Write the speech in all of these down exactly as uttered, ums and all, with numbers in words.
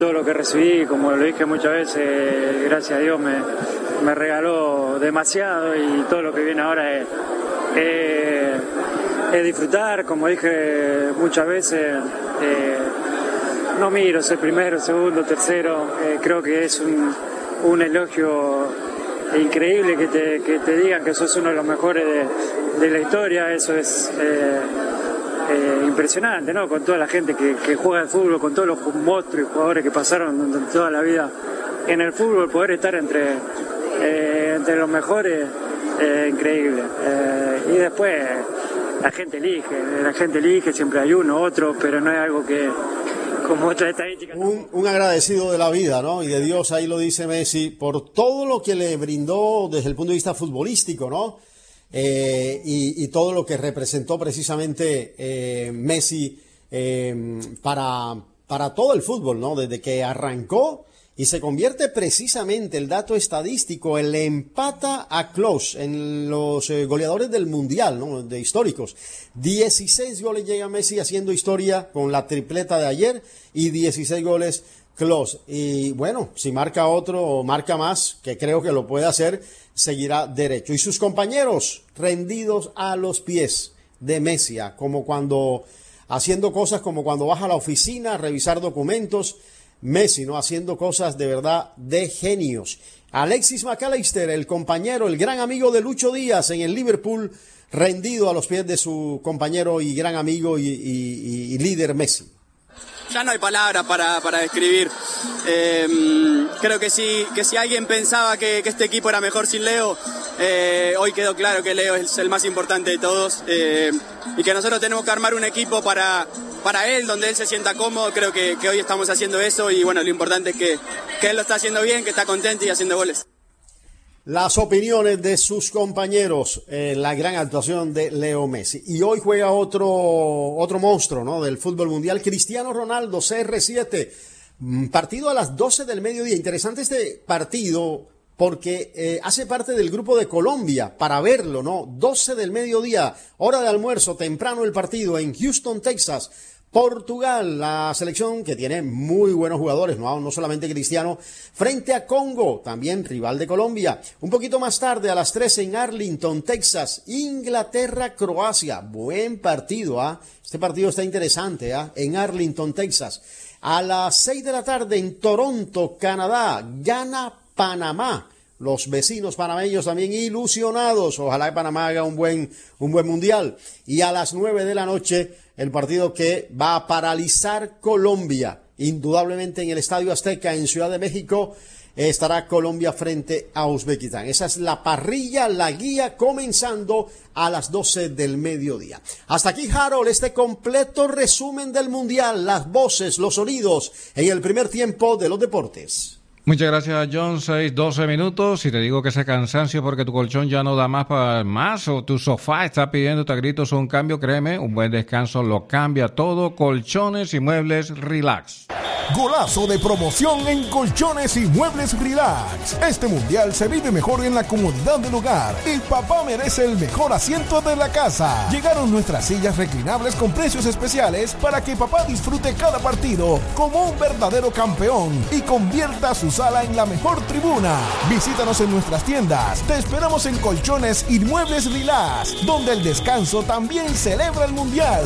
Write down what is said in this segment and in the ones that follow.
Todo lo que recibí, como lo dije muchas veces, gracias a Dios me, me regaló demasiado y todo lo que viene ahora es, es, es disfrutar, como dije muchas veces, eh, no miro ser primero, segundo, tercero, eh, creo que es un, un elogio increíble que te, que te digan que sos uno de los mejores de, de la historia, eso es... Eh, Eh, impresionante, ¿no? Con toda la gente que, que juega al fútbol, con todos los monstruos y jugadores que pasaron toda la vida en el fútbol, poder estar entre, eh, entre los mejores, eh, increíble. Eh, y después la gente elige, la gente elige, siempre hay uno, otro, pero no es algo que, como otra estadística. Un, un agradecido de la vida, ¿no? Y de Dios, ahí lo dice Messi, por todo lo que le brindó desde el punto de vista futbolístico, ¿no? Eh, y, y todo lo que representó precisamente eh, Messi eh, para, para todo el fútbol, ¿no? Desde que arrancó y se convierte precisamente, el dato estadístico, el empata a Klose en los eh, goleadores del Mundial, ¿no? De históricos. dieciséis goles llega Messi haciendo historia con la tripleta de ayer y dieciséis goles Klose. Y bueno, si marca otro o marca más, que creo que lo puede hacer, seguirá derecho. Y sus compañeros rendidos a los pies de Messi, como cuando haciendo cosas como cuando baja a la oficina a revisar documentos, Messi, ¿no? Haciendo cosas de verdad de genios. Alexis McAllister, el compañero, el gran amigo de Lucho Díaz en el Liverpool, rendido a los pies de su compañero y gran amigo y, y, y líder Messi. Ya no hay palabras para, para describir. Eh, creo que si, que si alguien pensaba que, que este equipo era mejor sin Leo, eh, hoy quedó claro que Leo es el más importante de todos, eh, y que nosotros tenemos que armar un equipo para, para él, donde él se sienta cómodo. Creo que, que hoy estamos haciendo eso y bueno, lo importante es que, que él lo está haciendo bien, que está contento y haciendo goles. Las opiniones de sus compañeros, eh, la gran actuación de Leo Messi. Y hoy juega otro, otro monstruo, ¿no? Del fútbol mundial, Cristiano Ronaldo, C R siete. Partido a las doce del mediodía. Interesante este partido porque eh, hace parte del grupo de Colombia para verlo, ¿no? doce del mediodía, hora de almuerzo, temprano el partido en Houston, Texas. Portugal, la selección que tiene muy buenos jugadores, no, no solamente Cristiano, frente a Congo, también rival de Colombia. Un poquito más tarde, a las tres en Arlington, Texas, Inglaterra, Croacia. Buen partido, ¿ah? ¿eh? Este partido está interesante, ¿ah? ¿eh? En Arlington, Texas. A las seis de la tarde en Toronto, Canadá, Ghana, Panamá. Los vecinos panameños también ilusionados. Ojalá que Panamá haga un buen, un buen mundial. Y a las nueve de la noche, el partido que va a paralizar Colombia. Indudablemente en el Estadio Azteca en Ciudad de México estará Colombia frente a Uzbekistán. Esa es la parrilla, la guía, comenzando a las doce del mediodía. Hasta aquí, Harold, este completo resumen del mundial. Las voces, los sonidos en el primer tiempo de los deportes. Muchas gracias, John. seis, doce minutos. Y te digo que ese cansancio porque tu colchón ya no da más para más o tu sofá está pidiéndote a gritos un cambio, créeme, un buen descanso lo cambia todo. Colchones y muebles Relax. Golazo de promoción en Colchones y Muebles Relax. Este mundial se vive mejor en la comodidad del hogar. Y papá merece el mejor asiento de la casa. Llegaron nuestras sillas reclinables con precios especiales para que papá disfrute cada partido como un verdadero campeón y convierta su sala en la mejor tribuna. Visítanos en nuestras tiendas. Te esperamos en Colchones y Muebles Relax, donde el descanso también celebra el mundial.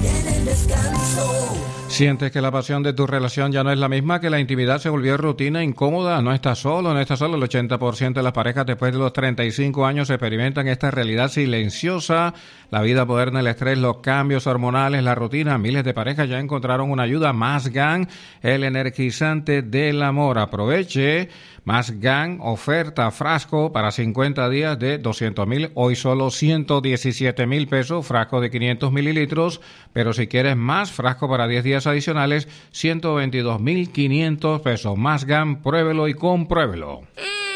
¿Sientes que la pasión de tu relación ya no es la misma, que la intimidad se volvió rutina, incómoda? No estás solo, no estás solo. El ochenta por ciento de las parejas después de los treinta y cinco años experimentan esta realidad silenciosa. La vida moderna, el estrés, los cambios hormonales, la rutina. Miles de parejas ya encontraron una ayuda. Más Gang, el energizante del amor. Aproveche Más Gang, oferta frasco para cincuenta días de doscientos mil, hoy solo ciento diecisiete mil pesos, frasco de quinientos mililitros, pero si quieres más, frasco para diez días adicionales, ciento veintidós mil quinientos pesos. Más Gang, pruébelo y compruébelo.